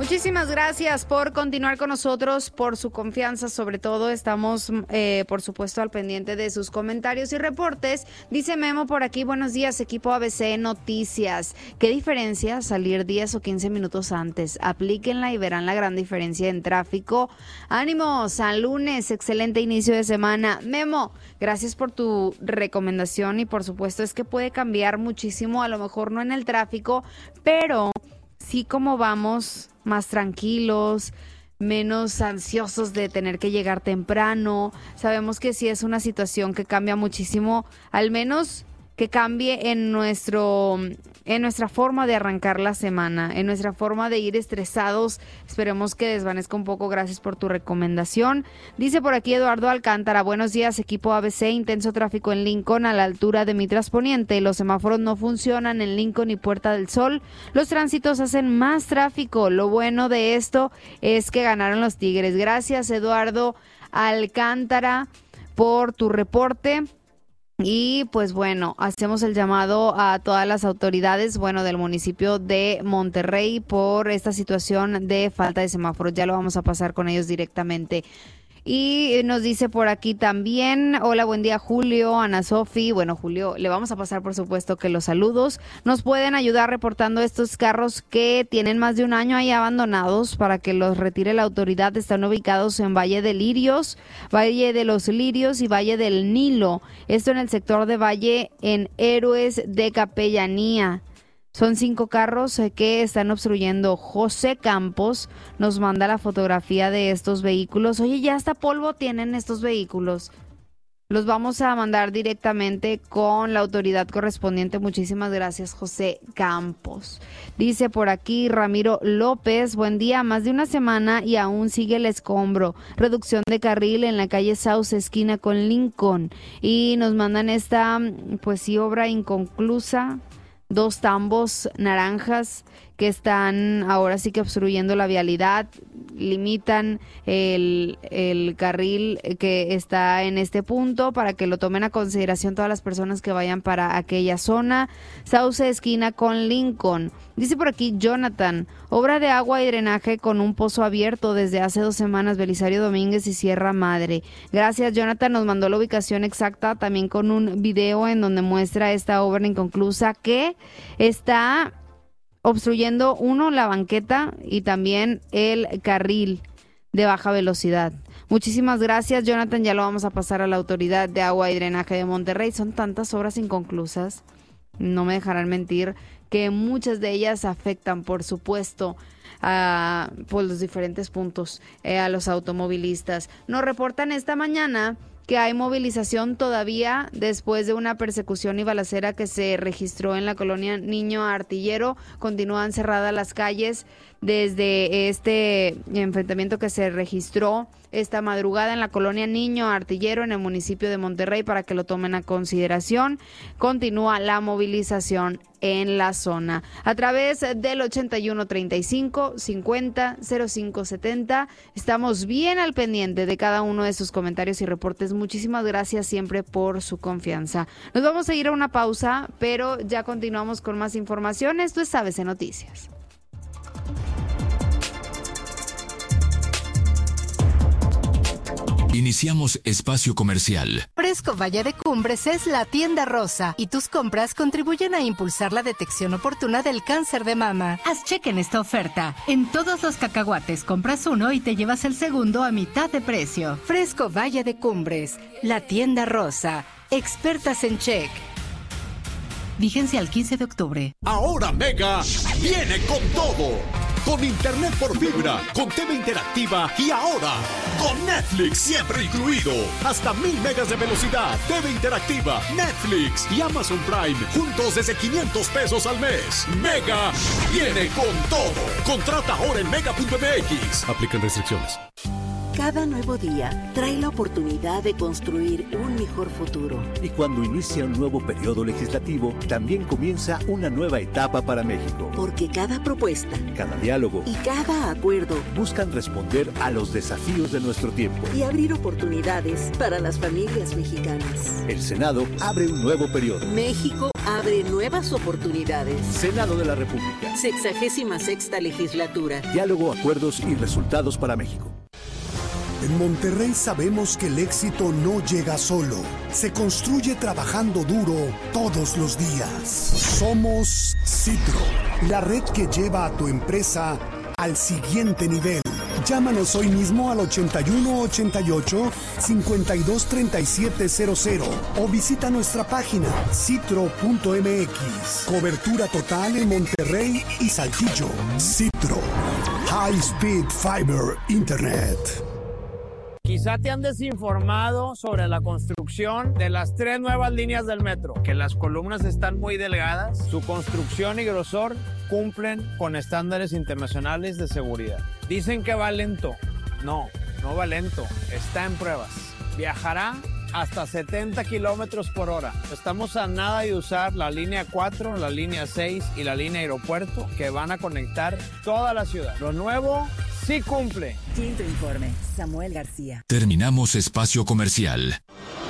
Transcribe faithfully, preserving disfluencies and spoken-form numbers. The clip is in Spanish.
Muchísimas gracias por continuar con nosotros, por su confianza, sobre todo estamos, eh, por supuesto, al pendiente de sus comentarios y reportes. Dice Memo por aquí, buenos días, equipo A B C Noticias. ¿Qué diferencia salir diez o quince minutos antes? Aplíquenla y verán la gran diferencia en tráfico. ¡Ánimo! San Lunes, excelente inicio de semana. Memo, gracias por tu recomendación y por supuesto es que puede cambiar muchísimo, a lo mejor no en el tráfico, pero sí como vamos más tranquilos, menos ansiosos de tener que llegar temprano. Sabemos que sí es una situación que cambia muchísimo, al menos que cambie en nuestro en nuestra forma de arrancar la semana, en nuestra forma de ir estresados. Esperemos que desvanezca un poco. Gracias por tu recomendación. Dice por aquí Eduardo Alcántara, buenos días, equipo A B C, intenso tráfico en Lincoln a la altura de Mitras Poniente. Los semáforos no funcionan en Lincoln y Puerta del Sol. Los tránsitos hacen más tráfico. Lo bueno de esto es que ganaron los Tigres. Gracias, Eduardo Alcántara, por tu reporte. Y pues bueno, hacemos el llamado a todas las autoridades, bueno, del municipio de Monterrey por esta situación de falta de semáforos. Ya lo vamos a pasar con ellos directamente. Y nos dice por aquí también, hola, buen día Julio, Ana Sofi. Bueno, Julio, le vamos a pasar por supuesto que los saludos. Nos pueden ayudar reportando estos carros que tienen más de un año ahí abandonados para que los retire la autoridad. Están ubicados en Valle de Lirios, Valle de los Lirios y Valle del Nilo. Esto en el sector de Valle en Héroes de Capellanía. Son cinco carros que están obstruyendo. José Campos nos manda la fotografía de estos vehículos. Oye, ya hasta polvo tienen estos vehículos. Los vamos a mandar directamente con la autoridad correspondiente. Muchísimas gracias, José Campos. Dice por aquí Ramiro López, buen día, más de una semana y aún sigue el escombro. Reducción de carril en la calle Sauce, esquina con Lincoln. Y nos mandan esta, pues sí, obra inconclusa. Dos tambos naranjas que están ahora sí que obstruyendo la vialidad, limitan el, el carril que está en este punto para que lo tomen a consideración todas las personas que vayan para aquella zona. Sauce, esquina con Lincoln. Dice por aquí Jonathan, obra de agua y drenaje con un pozo abierto desde hace dos semanas, Belisario Domínguez y Sierra Madre. Gracias, Jonathan, nos mandó la ubicación exacta también con un video en donde muestra esta obra inconclusa que está obstruyendo, uno, la banqueta y también el carril de baja velocidad. Muchísimas gracias, Jonathan, ya lo vamos a pasar a la autoridad de agua y drenaje de Monterrey. Son tantas obras inconclusas, no me dejarán mentir, que muchas de ellas afectan, por supuesto, a por los diferentes puntos, eh, a los automovilistas. Nos reportan esta mañana que hay movilización todavía después de una persecución y balacera que se registró en la colonia Niño Artillero. Continúan cerradas las calles desde este enfrentamiento que se registró esta madrugada en la colonia Niño Artillero en el municipio de Monterrey para que lo tomen a consideración. Continúa la movilización en la zona. A través del ochenta y uno treinta y cinco cincuenta cero cinco setenta estamos bien al pendiente de cada uno de sus comentarios y reportes. Muchísimas gracias siempre por su confianza. Nos vamos a ir a una pausa, pero ya continuamos con más información. Esto es A B C Noticias. Iniciamos espacio comercial. Fresco Valle de Cumbres es la tienda rosa y tus compras contribuyen a impulsar la detección oportuna del cáncer de mama. Haz cheque en esta oferta. En todos los cacahuates compras uno y te llevas el segundo a mitad de precio. Fresco Valle de Cumbres, la tienda rosa. Expertas en check. Vigencia al quince de octubre. Ahora Mega viene con todo. Con internet por fibra, con T V interactiva y ahora con Netflix siempre incluido. Hasta mil megas de velocidad, T V interactiva, Netflix y Amazon Prime juntos desde quinientos pesos al mes. Mega viene con todo. Contrata ahora en mega punto m x. Aplican restricciones. Cada nuevo día trae la oportunidad de construir un mejor futuro. Y cuando inicia un nuevo periodo legislativo, también comienza una nueva etapa para México. Porque cada propuesta, cada diálogo y cada acuerdo buscan responder a los desafíos de nuestro tiempo y abrir oportunidades para las familias mexicanas. El Senado abre un nuevo periodo. México abre nuevas oportunidades. Senado de la República. Sexagésima sexta legislatura. Diálogo, acuerdos y resultados para México. En Monterrey sabemos que el éxito no llega solo, se construye trabajando duro todos los días. Somos Citro, la red que lleva a tu empresa al siguiente nivel. Llámanos hoy mismo al ochenta y uno ochenta y ocho, cincuenta y dos treinta y siete cero cero o visita nuestra página citro punto m x. Cobertura total en Monterrey y Saltillo. Citro, High Speed Fiber Internet. Quizá te han desinformado sobre la construcción de las tres nuevas líneas del metro, que las columnas están muy delgadas, su construcción y grosor cumplen con estándares internacionales de seguridad. Dicen que va lento. No, no va lento, está en pruebas. Viajará hasta setenta kilómetros por hora. Estamos a nada de usar la línea cuatro, la línea seis y la línea aeropuerto que van a conectar toda la ciudad. Lo nuevo sí cumple. Quinto informe, Samuel García. Terminamos espacio comercial.